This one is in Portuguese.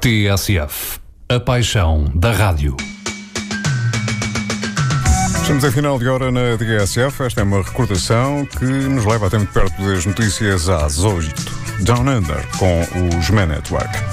TSF, a paixão da rádio. Estamos em final de hora na TSF. Esta é uma recordação que nos leva até muito perto das notícias às 8. Down Under, com os Men at Work.